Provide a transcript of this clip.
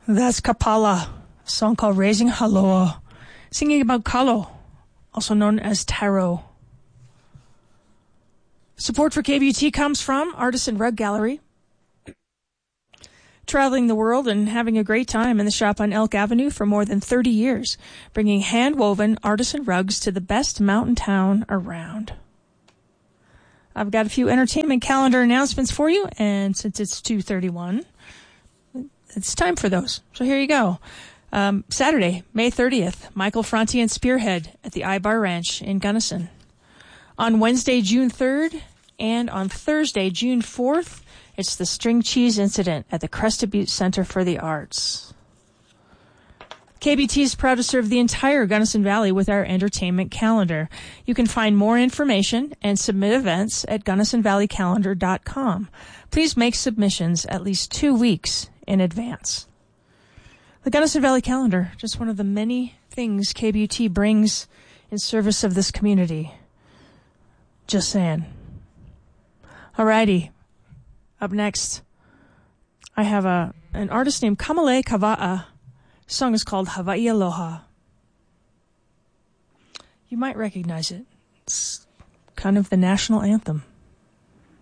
That's Kapala, a song called Raising Haloa, singing about Kalo, also known as taro. Support for KBUT comes from Artisan Rug Gallery, traveling the world and having a great time in the shop on Elk Avenue for more than 30 years, bringing hand-woven artisan rugs to the best mountain town around. I've got a few entertainment calendar announcements for you, and since it's 2:31, it's time for those. So here you go. Saturday, May 30th, Michael Franti and Spearhead at the Ibar Ranch in Gunnison. On Wednesday, June 3rd, and on Thursday, June 4th, it's the String Cheese Incident at the Crested Butte Center for the Arts. KBT is proud to serve the entire Gunnison Valley with our entertainment calendar. You can find more information and submit events at GunnisonValleyCalendar.com. Please make submissions at least 2 weeks in advance. The Gunnison Valley Calendar, just one of the many things KBUT brings in service of this community. Just saying. Alrighty. Up next, I have an artist named Kamale Kava'a. The song is called Hawaii Aloha. You might recognize it. It's kind of the national anthem.